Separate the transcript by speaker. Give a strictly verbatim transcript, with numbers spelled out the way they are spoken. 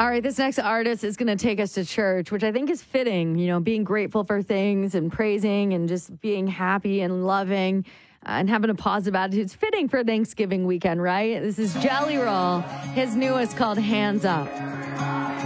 Speaker 1: All right, this next artist is going to take us to church, which I think is fitting, you know, being grateful for things and praising and just being happy and loving uh, and having a positive attitude. It's fitting for Thanksgiving weekend, right? This is Jelly Roll. His newest called Hands Up.